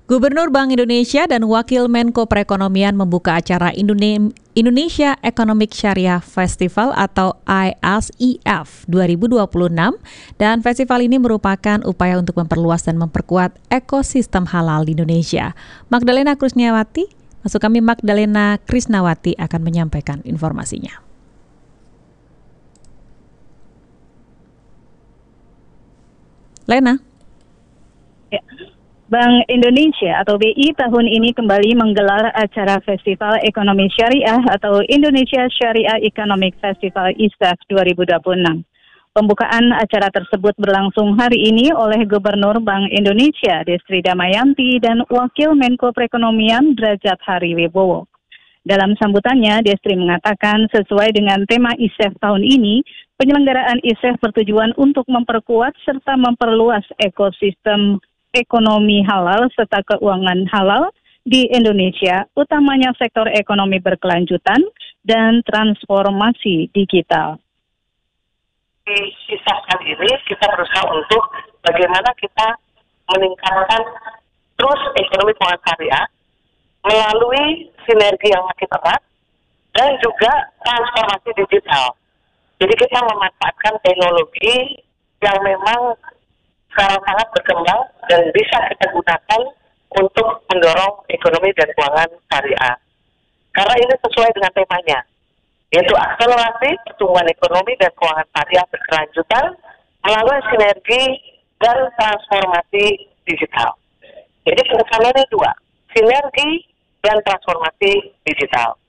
Gubernur Bank Indonesia dan Wakil Menko Perekonomian membuka acara Indonesia Economic Sharia Festival atau IASIF 2026 dan festival ini merupakan upaya untuk memperluas dan memperkuat ekosistem halal di Indonesia. Magdalena Krisnawati akan menyampaikan informasinya. Lena. Ya. Bank Indonesia atau BI tahun ini kembali menggelar acara Festival Ekonomi Syariah atau Indonesia Sharia Economic Festival ISEF 2026. Pembukaan acara tersebut berlangsung hari ini oleh Gubernur Bank Indonesia Destri Damayanti dan Wakil Menko Perekonomian Drajat Hariwibowo. Dalam sambutannya, Destri mengatakan sesuai dengan tema ISEF tahun ini, penyelenggaraan ISEF bertujuan untuk memperkuat serta memperluas ekosistem ekonomi halal serta keuangan halal di Indonesia, utamanya sektor ekonomi berkelanjutan dan transformasi digital. Di ISEF kali ini kita berusaha untuk bagaimana kita meningkatkan terus ekonomi keuangan syariah melalui sinergi yang makin erat dan juga transformasi digital. Jadi kita memanfaatkan teknologi yang memang sekarang sangat berkembang dan bisa kita gunakan untuk mendorong ekonomi dan keuangan syariah. Karena ini sesuai dengan temanya, yaitu akselerasi pertumbuhan ekonomi dan keuangan syariah berkelanjutan melalui sinergi dan transformasi digital. Jadi penekanannya dua, sinergi dan transformasi digital.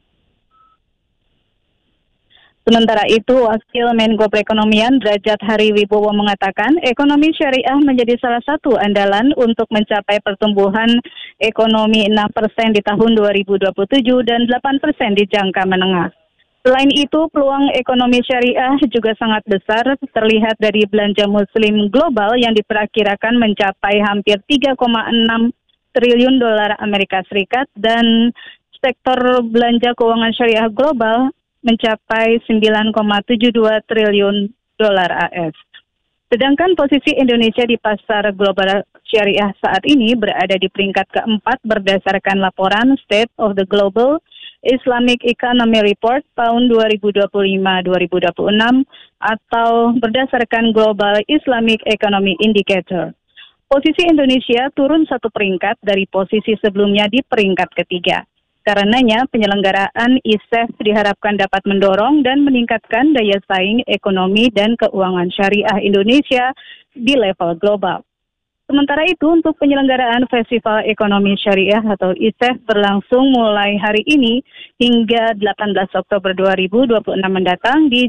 Sementara itu, Wakil Menko Perekonomian Drajat Hariwibowo mengatakan ekonomi syariah menjadi salah satu andalan untuk mencapai pertumbuhan ekonomi 6% di tahun 2027 dan 8% di jangka menengah. Selain itu, peluang ekonomi syariah juga sangat besar terlihat dari belanja muslim global yang diperkirakan mencapai hampir 3,6 triliun dolar Amerika Serikat dan sektor belanja keuangan syariah global mencapai 9,72 triliun dolar AS. Sedangkan posisi Indonesia di pasar global syariah saat ini berada di peringkat keempat berdasarkan laporan State of the Global Islamic Economy Report tahun 2025-2026 atau berdasarkan Global Islamic Economy Indicator. Posisi Indonesia turun satu peringkat dari posisi sebelumnya di peringkat ketiga. Karenanya, penyelenggaraan ISEF diharapkan dapat mendorong dan meningkatkan daya saing ekonomi dan keuangan syariah Indonesia di level global. Sementara itu, untuk penyelenggaraan Festival Ekonomi Syariah atau ISEF berlangsung mulai hari ini hingga 18 Oktober 2026 mendatang di